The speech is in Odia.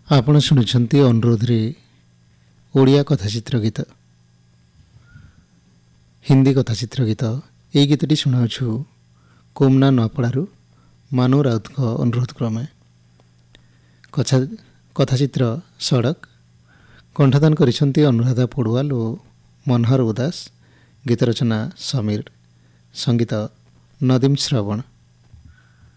ଆପଣ ଶୁଣୁଛନ୍ତି ଅନୁରୋଧରେ ଓଡ଼ିଆ କଥାଚିତ୍ର ଗୀତ, ହିନ୍ଦୀ କଥାଚିତ୍ର ଗୀତ। ଏହି ଗୀତଟି ଶୁଣାଉଛୁ କୋମନା ନୂଆପଡ଼ାରୁ ମାନୁ ରାଉତଙ୍କ ଅନୁରୋଧ କ୍ରମେ। କଥାଚିତ୍ର ସଡ଼କ କଣ୍ଠଦାନ କରିଛନ୍ତି ଅନୁରାଧା ପଡ଼ୁଆଲ ଓ ମନୋହର ଉଦାସ। ଗୀତ ରଚନା ସମୀର, ସଙ୍ଗୀତ ନଦୀମ ଶ୍ରବଣ।